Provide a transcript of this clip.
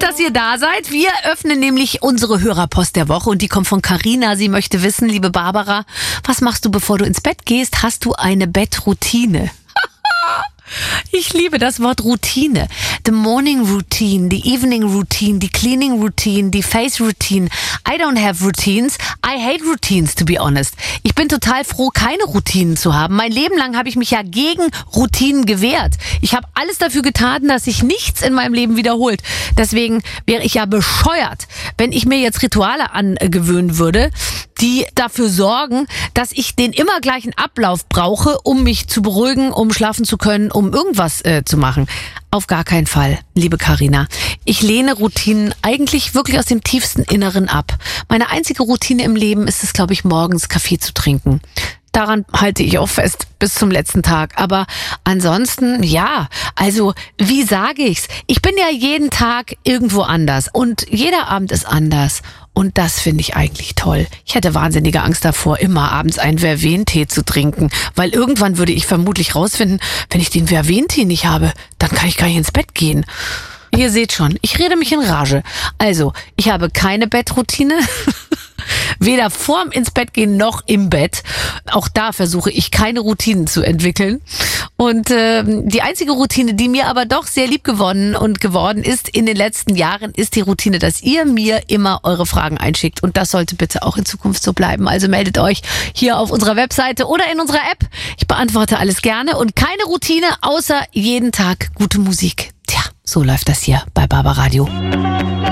dass ihr da seid. Wir öffnen nämlich unsere Hörerpost der Woche und die kommt von Carina. Sie möchte wissen, liebe Barbara, was machst du, bevor du ins Bett gehst? Hast du eine Bettroutine? Ich liebe das Wort Routine. The morning routine, the evening routine, the cleaning routine, the face routine. I don't have routines. I hate routines, to be honest. Ich bin total froh, keine Routinen zu haben. Mein Leben lang habe ich mich ja gegen Routinen gewehrt. Ich habe alles dafür getan, dass sich nichts in meinem Leben wiederholt. Deswegen wäre ich ja bescheuert, wenn ich mir jetzt Rituale angewöhnen würde, die dafür sorgen, dass ich den immer gleichen Ablauf brauche, um mich zu beruhigen, um schlafen zu können, um irgendwas zu machen. Auf gar keinen Fall, liebe Carina. Ich lehne Routinen eigentlich wirklich aus dem tiefsten Inneren ab. Meine einzige Routine im Leben ist es, glaube ich, morgens Kaffee zu trinken. Daran halte ich auch fest bis zum letzten Tag. Aber ansonsten, ja, also wie sage ich's? Ich bin ja jeden Tag irgendwo anders und jeder Abend ist anders. Und das finde ich eigentlich toll. Ich hätte wahnsinnige Angst davor, immer abends einen Verventee zu trinken. Weil irgendwann würde ich vermutlich rausfinden, wenn ich den Verventee nicht habe, dann kann ich gar nicht ins Bett gehen. Ihr seht schon, ich rede mich in Rage. Also, ich habe keine Bettroutine. Weder vorm ins Bett gehen noch im Bett. Auch da versuche ich keine Routinen zu entwickeln. Und die einzige Routine, die mir aber doch sehr lieb geworden ist in den letzten Jahren, ist die Routine, dass ihr mir immer eure Fragen einschickt. Und das sollte bitte auch in Zukunft so bleiben. Also meldet euch hier auf unserer Webseite oder in unserer App. Ich beantworte alles gerne und keine Routine, außer jeden Tag gute Musik. Tja, so läuft das hier bei Barbaradio.